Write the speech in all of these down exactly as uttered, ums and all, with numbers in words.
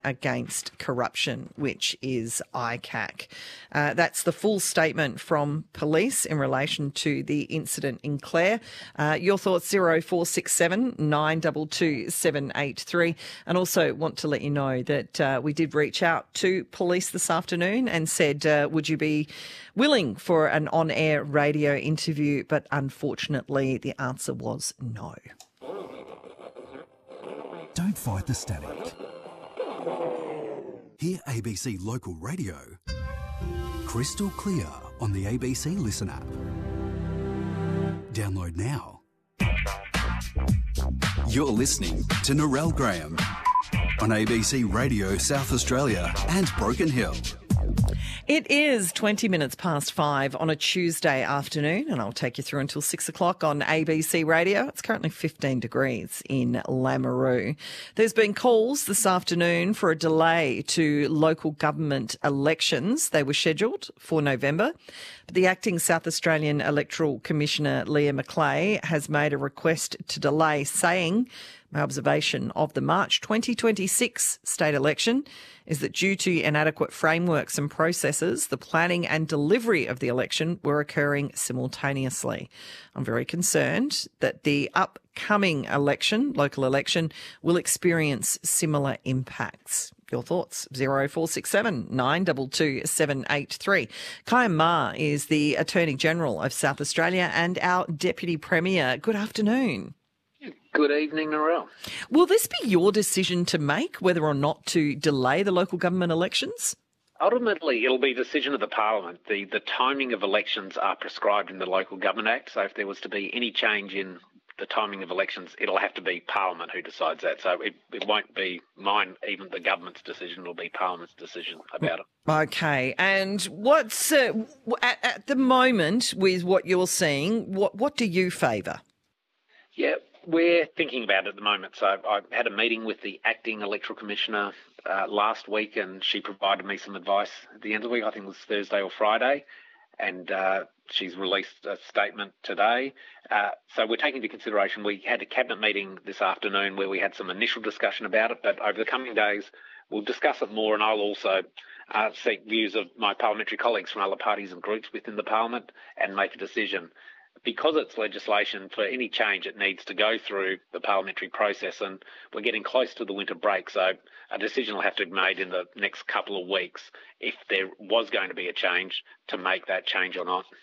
Against Corruption, which is I C A C. Uh, that's the full statement from police in relation to the incident in Clare. Uh, your thoughts, zero four six seven nine two two seven eight three. And also want to let you know that uh, we did reach out to police this afternoon and said, uh, would you be willing for an on-air radio interview? But unfortunately, the answer was no. Don't fight the static. Hear A B C Local Radio crystal clear on the A B C Listen app. Download now. You're listening to Narelle Graham on A B C Radio South Australia and Broken Hill. It is twenty minutes past five on a Tuesday afternoon, and I'll take you through until six o'clock on A B C Radio. It's currently fifteen degrees in Lameroo. There's been calls this afternoon for a delay to local government elections. They were scheduled for November, but the acting South Australian Electoral Commissioner, Leah McLeay, has made a request to delay, saying, my observation of the March twenty twenty-six state election is that due to inadequate frameworks and processes, the planning and delivery of the election were occurring simultaneously. I'm very concerned that the upcoming election, local election, will experience similar impacts. Your thoughts, zero four six seven nine two two seven eight three. Kyan Ma is the Attorney General of South Australia and our Deputy Premier. Good afternoon. Good evening, Narelle. Will this be your decision to make, whether or not to delay the local government elections? Ultimately, it'll be a decision of the Parliament. The the timing of elections are prescribed in the Local Government Act, so if there was to be any change in the timing of elections, it'll have to be Parliament who decides that. So it, it won't be mine, even the government's decision, it'll be Parliament's decision about it. Okay, and what's uh, at, at the moment, with what you're seeing, what, what do you favour? Yeah. We're thinking about it at the moment. So I had a meeting with the acting electoral commissioner uh, last week, and she provided me some advice at the end of the week. I think it was Thursday or Friday, and uh, she's released a statement today. Uh, so we're taking into consideration. We had a cabinet meeting this afternoon where we had some initial discussion about it, but over the coming days we'll discuss it more, and I'll also uh, seek views of my parliamentary colleagues from other parties and groups within the parliament and make a decision. Because it's legislation, for any change, it needs to go through the parliamentary process, and we're getting close to the winter break, so a decision will have to be made in the next couple of weeks if there was going to be a change, to make that change or not.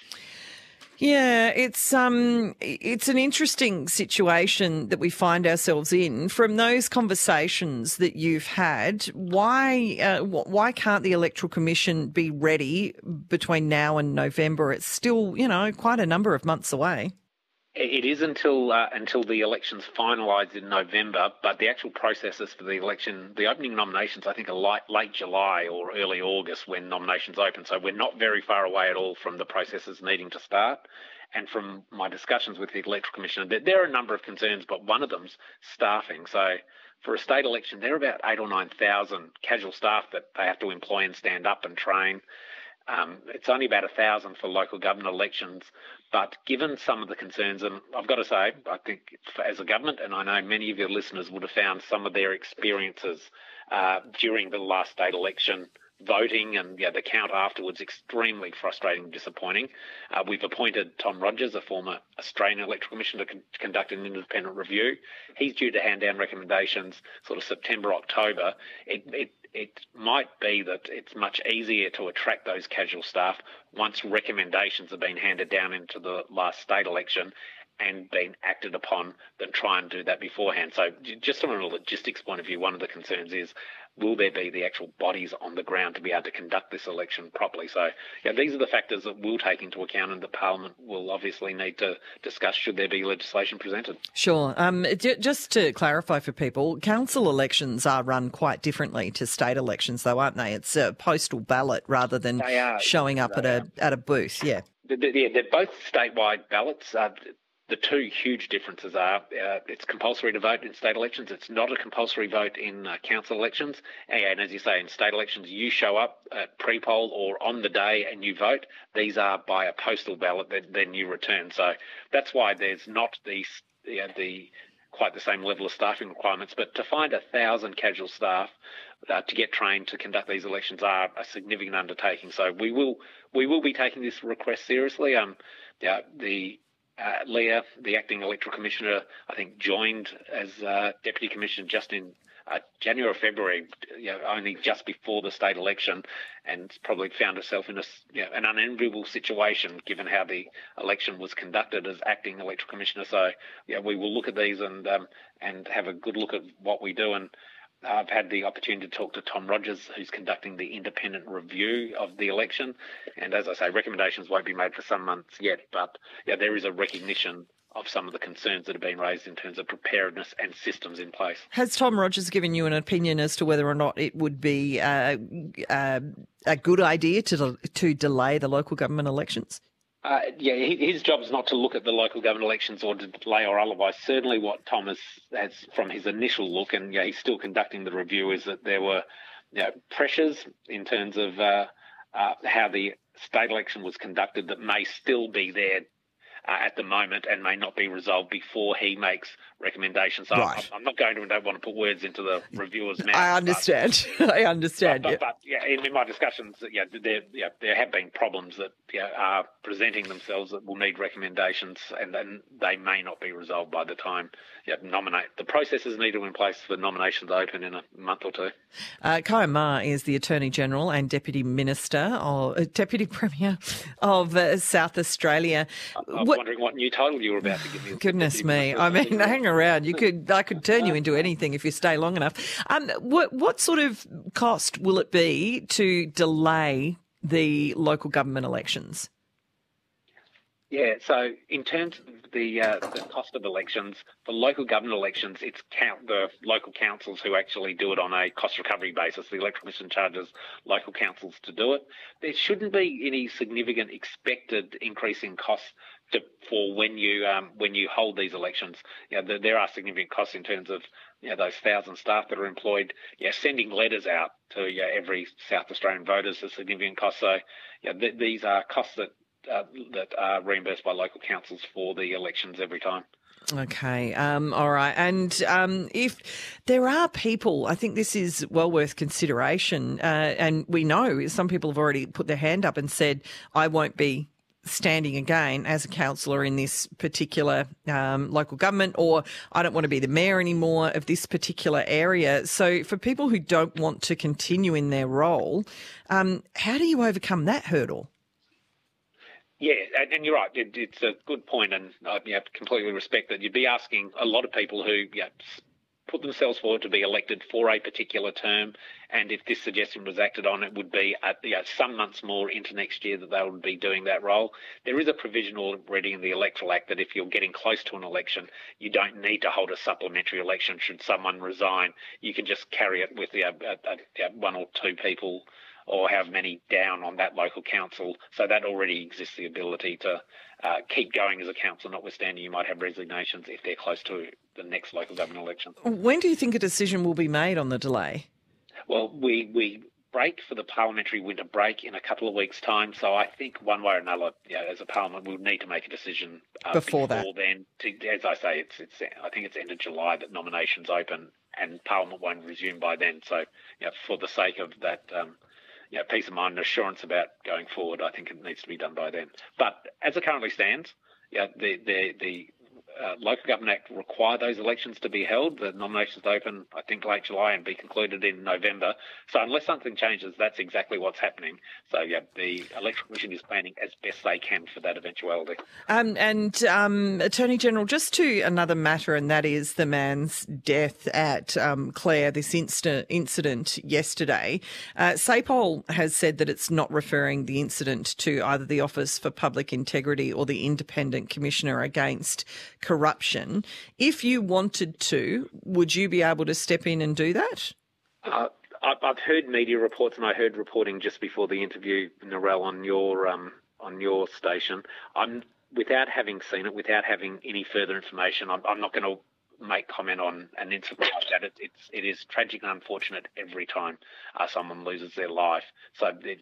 Yeah, it's um, it's an interesting situation that we find ourselves in. From those conversations that you've had, why uh, why can't the Electoral Commission be ready between now and November? It's still, you know, quite a number of months away. It is until uh, until the election's finalised in November, but the actual processes for the election, the opening nominations, I think are late, late July or early August when nominations open. So we're not very far away at all from the processes needing to start. And from my discussions with the Electoral Commissioner, there, there are a number of concerns, but one of them's staffing. So for a state election, there are about eight or nine thousand casual staff that they have to employ and stand up and train. Um, it's only about a thousand for local government elections, but given some of the concerns, and I've got to say, I think for, as a government, and I know many of your listeners would have found some of their experiences uh, during the last state election, voting and yeah, the count afterwards, extremely frustrating and disappointing. Uh, we've appointed Tom Rogers, a former Australian Electoral Commissioner, to con- conduct an independent review. He's due to hand down recommendations sort of September, October. It, it It might be that it's much easier to attract those casual staff once recommendations have been handed down into the last state election and been acted upon than try and do that beforehand. So just from a logistics point of view, one of the concerns is, will there be the actual bodies on the ground to be able to conduct this election properly? So yeah, these are the factors that we'll take into account, and the Parliament will obviously need to discuss should there be legislation presented. Sure. Um, j- just to clarify for people, council elections are run quite differently to state elections, though, aren't they? It's a postal ballot rather than showing up at a are. at a booth. Yeah. They're, yeah, they're both statewide ballots. Uh, The two huge differences are uh, it's compulsory to vote in state elections. It's not a compulsory vote in uh, council elections. And as you say, in state elections, you show up at pre-poll or on the day and you vote. These are by a postal ballot that then you return. So that's why there's not the, you know, the quite the same level of staffing requirements. But to find a thousand casual staff uh, to get trained to conduct these elections are a significant undertaking. So we will we will be taking this request seriously. Um, yeah, the uh, Leah, the acting electoral commissioner, I think joined as uh, deputy commissioner just in uh, January or February, you know, only just before the state election, and probably found herself in a, you know, an unenviable situation given how the election was conducted as acting electoral commissioner. So yeah, we will look at these and um, and have a good look at what we do. And I've had the opportunity to talk to Tom Rogers, who's conducting the independent review of the election. And as I say, recommendations won't be made for some months yet, but yeah, there is a recognition of some of the concerns that have been raised in terms of preparedness and systems in place. Has Tom Rogers given you an opinion as to whether or not it would be uh, uh, a good idea to to delay the local government elections? Uh, yeah, his job is not to look at the local government elections or to delay or otherwise. Certainly what Tom has, has from his initial look, and yeah, he's still conducting the review, is that there were you know, pressures in terms of uh, uh, how the state election was conducted that may still be there Uh, at the moment and may not be resolved before he makes recommendations. So right. I'm, I'm not going to and don't want to put words into the reviewer's mouth. I understand. But, I understand. But, yeah. but, but yeah, in, in my discussions, yeah, there, yeah, there have been problems that yeah, are presenting themselves that will need recommendations, and then they may not be resolved by the time yeah, nominate. The processes need to be in place for nominations open in a month or two. Uh, Karen Ma is the Attorney General and Deputy Minister or uh, Deputy Premier of uh, South Australia. I, I was what, wondering what new title you were about to give me. Goodness me! I mean, hang around. You could, I could turn you into anything if you stay long enough. Um, what what sort of cost will it be to delay the local government elections? Yeah, so in terms of the uh, the cost of elections, for local government elections, it's count the local councils who actually do it on a cost recovery basis. The Electoral Commission charges local councils to do it. There shouldn't be any significant expected increase in costs to, for when you um, when you hold these elections. You know, there, there are significant costs in terms of you know, those thousand staff that are employed. Yeah, sending letters out to yeah, every South Australian voter is a significant cost. So yeah, th- these are costs that. Uh, that are reimbursed by local councils for the elections every time. Okay, um, all right. And um, if there are people, I think this is well worth consideration, uh, and we know some people have already put their hand up and said, I won't be standing again as a councillor in this particular um, local government, or I don't want to be the mayor anymore of this particular area. So for people who don't want to continue in their role, um, how do you overcome that hurdle? Yeah, and, and you're right. It, it's a good point, and I you know, completely respect that. You'd be asking a lot of people who you know, put themselves forward to be elected for a particular term, and if this suggestion was acted on, it would be at, you know, some months more into next year that they would be doing that role. There is a provision already in the Electoral Act that if you're getting close to an election, you don't need to hold a supplementary election should someone resign. You can just carry it with you know, a, a, a one or two people or have many down on that local council. So that already exists the ability to uh, keep going as a council, notwithstanding you might have resignations if they're close to the next local government election. When do you think a decision will be made on the delay? Well, we, we break for the parliamentary winter break in a couple of weeks' time. So I think one way or another, you know, as a parliament, we'll need to make a decision uh, before, before that. then. To, as I say, it's, it's I think it's end of July that nominations open and parliament won't resume by then. So you know, for the sake of that um, you know, peace of mind and assurance about going forward, I think it needs to be done by then. But as it currently stands, yeah, the the the uh, Local Government Act require those elections to be held. The nominations open, I think, late July and be concluded in November. So unless something changes, that's exactly what's happening. So yeah, the Electoral Commission is planning as best they can for that eventuality. Um, and um, Attorney General, just to another matter, and that is the man's death at um, Clare, this insta- incident yesterday. Uh, SAPOL has said that it's not referring the incident to either the Office for Public Integrity or the Independent Commissioner Against Corruption. If you wanted to, would you be able to step in and do that? Uh, I've heard media reports, and I heard reporting just before the interview, Narelle, on your um, on your station. I'm without having seen it, without having any further information, I'm, I'm not going to make comment on an incident like that. It, it's it is tragic and unfortunate every time uh, someone loses their life. So it, it,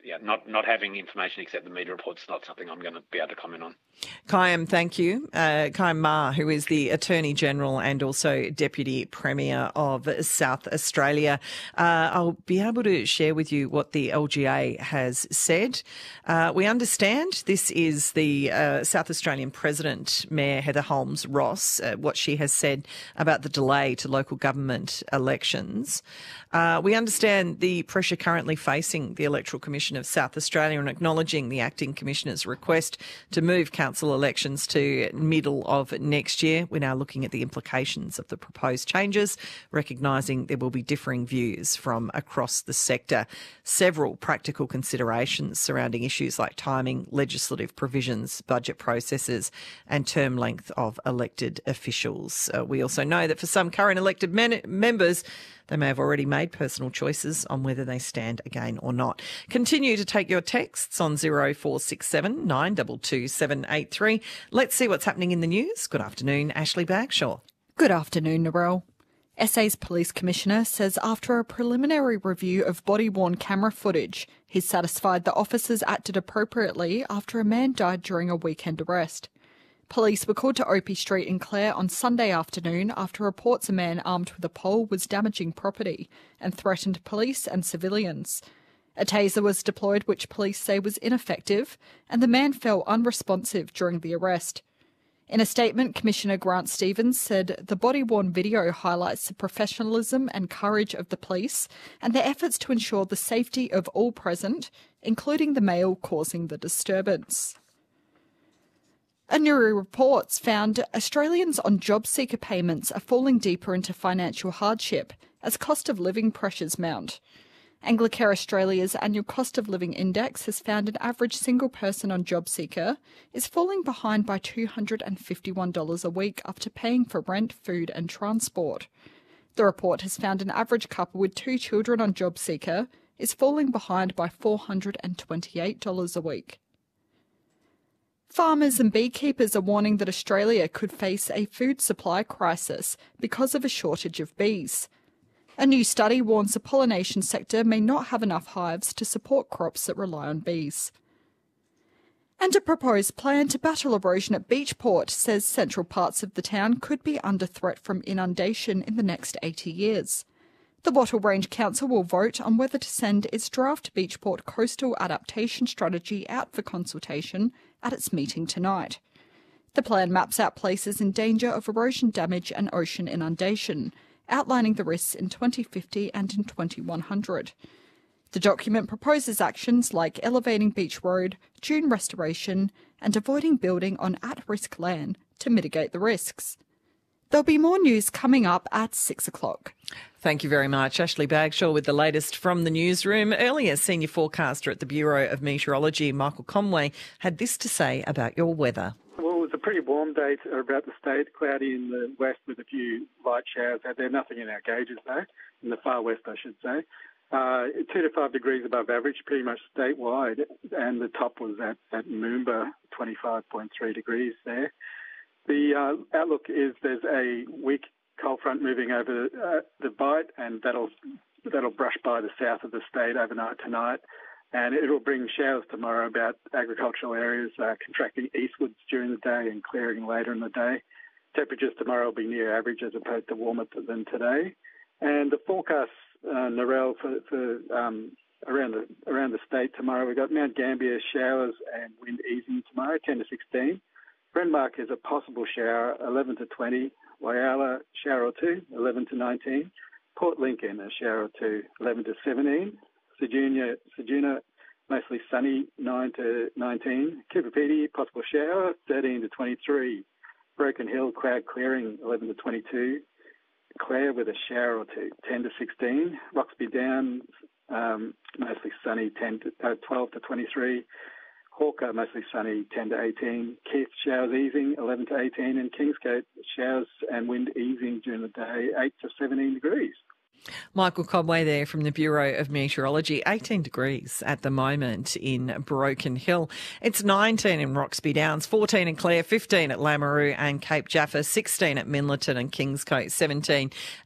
yeah, not not having information except the media reports is not something I'm going to be able to comment on. Kayam, thank you. Uh, Kayam Ma, who is the Attorney General and also Deputy Premier of South Australia. Uh, I'll be able to share with you what the L G A has said. Uh, we understand this is the uh, South Australian President, Mayor Heather Holmes-Ross, uh, what she has said about the delay to local government elections. Uh, we understand the pressure currently facing the Electoral Commission of South Australia and acknowledging the Acting Commissioner's request to move council elections to middle of next year. We're now looking at the implications of the proposed changes, recognising there will be differing views from across the sector. Several practical considerations surrounding issues like timing, legislative provisions, budget processes and term length of elected officials. Uh, we also know that for some current elected men- members, they may have already made personal choices on whether they stand again or not. Continue to take your texts on zero four six seven nine two two seven eight three. Let's see what's happening in the news. Good afternoon, Ashley Bagshaw. Good afternoon, Narelle. S A's Police Commissioner says after a preliminary review of body-worn camera footage, he's satisfied the officers acted appropriately after a man died during a weekend arrest. Police were called to Opie Street in Clare on Sunday afternoon after reports a man armed with a pole was damaging property and threatened police and civilians. A taser was deployed which police say was ineffective, and the man fell unresponsive during the arrest. In a statement, Commissioner Grant Stevens said the body-worn video highlights the professionalism and courage of the police and their efforts to ensure the safety of all present, including the male causing the disturbance. A new report found Australians on job seeker payments are falling deeper into financial hardship as cost of living pressures mount. Anglicare Australia's annual cost of living index has found an average single person on job seeker is falling behind by two hundred fifty-one dollars a week after paying for rent, food and transport. The report has found an average couple with two children on job seeker is falling behind by four hundred twenty-eight dollars a week. Farmers and beekeepers are warning that Australia could face a food supply crisis because of a shortage of bees. A new study warns the pollination sector may not have enough hives to support crops that rely on bees. And a proposed plan to battle erosion at Beachport says central parts of the town could be under threat from inundation in the next eighty years. The Wattle Range Council will vote on whether to send its draft Beachport coastal adaptation strategy out for consultation at its meeting tonight. The plan maps out places in danger of erosion damage and ocean inundation, outlining the risks in twenty fifty and in twenty-one hundred. The document proposes actions like elevating Beach Road, dune restoration, and avoiding building on at-risk land to mitigate the risks. There'll be more news coming up at six o'clock. Thank you very much. Ashley Bagshaw with the latest from the newsroom. Earlier, senior forecaster at the Bureau of Meteorology, Michael Conway, had this to say about your weather. Well, it was a pretty warm day about the state, cloudy in the west with a few light showers out there. Nothing in our gauges, though, in the far west, I should say. Uh, two to five degrees above average, pretty much statewide, and the top was at, at Moomba, twenty-five point three degrees there. The uh, outlook is there's a weak cold front moving over uh, the Bight, and that'll that'll brush by the south of the state overnight tonight, and it'll bring showers tomorrow about agricultural areas uh, contracting eastwards during the day and clearing later in the day. Temperatures tomorrow will be near average as opposed to warmer than today, and the forecast, uh, Narelle, for, for um, around the around the state tomorrow, we've got Mount Gambier showers and wind easing tomorrow, ten to sixteen. Renmark is a possible shower, eleven to twenty. Whyalla, shower or two, eleven to nineteen. Port Lincoln, a shower or two, eleven to seventeen. Ceduna, Ceduna, mostly sunny, nine to nineteen. Cooper Pedy, possible shower, thirteen to twenty-three. Broken Hill, cloud clearing, eleven to twenty-two. Clare with a shower or two, ten to sixteen. Roxby Downs, um, mostly sunny, ten to, uh, twelve to twenty-three. Hawker, mostly sunny, ten to eighteen. Keith, showers easing, eleven to eighteen. And Kingsgate, showers and wind easing during the day, eight to seventeen degrees. Michael Conway there from the Bureau of Meteorology. eighteen degrees at the moment in Broken Hill. It's nineteen in Roxby Downs, fourteen in Clare, fifteen at Lameroo and Cape Jaffa, sixteen at Minlaton and Kingscote, seventeen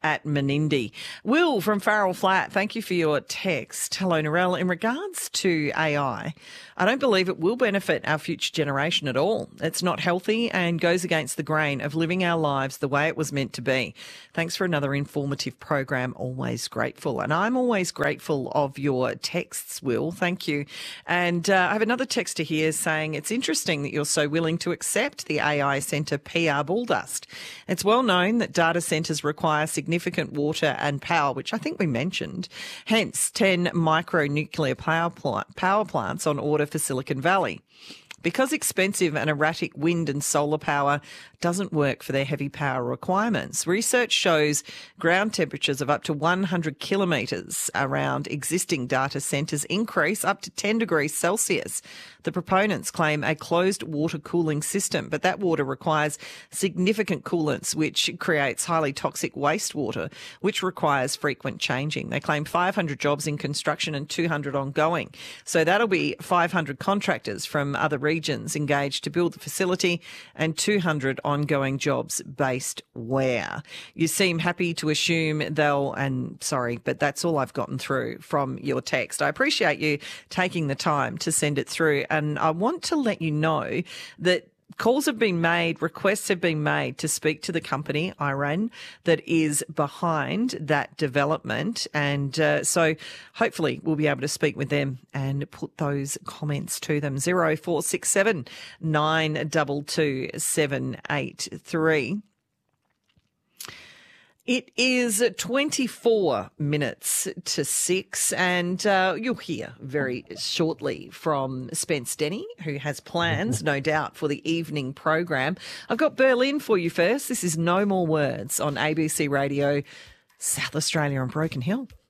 at Menindee. Will from Farrell Flat, thank you for your text. Hello, Narelle. In regards to A I, I don't believe it will benefit our future generation at all. It's not healthy and goes against the grain of living our lives the way it was meant to be. Thanks for another informative program. Always grateful. And I'm always grateful of your texts, Will. Thank you. And uh, I have another texter here saying it's interesting that you're so willing to accept the A I centre P R bulldust. It's well known that data centres require significant water and power, which I think we mentioned. Hence, ten micro-nuclear power, plant, power plants on order for Silicon Valley. Because expensive and erratic wind and solar power doesn't work for their heavy power requirements, research shows ground temperatures of up to one hundred kilometres around existing data centres increase up to ten degrees Celsius. The proponents claim a closed water cooling system, but that water requires significant coolants, which creates highly toxic wastewater, which requires frequent changing. They claim five hundred jobs in construction and two hundred ongoing. So that'll be five hundred contractors from other regions engaged to build the facility and two hundred ongoing jobs based where? You seem happy to assume they'll, and sorry, but that's all I've gotten through from your text. I appreciate you taking the time to send it through. And I want to let you know that calls have been made, requests have been made to speak to the company, Iran, that is behind that development. And uh, so hopefully we'll be able to speak with them and put those comments to them. zero four six seven nine two two seven eight three. It is twenty-four minutes to six, and uh, you'll hear very shortly from Spence Denny, who has plans, no doubt, for the evening program. I've got Berlin for you first. This is No More Words on A B C Radio, South Australia and Broken Hill.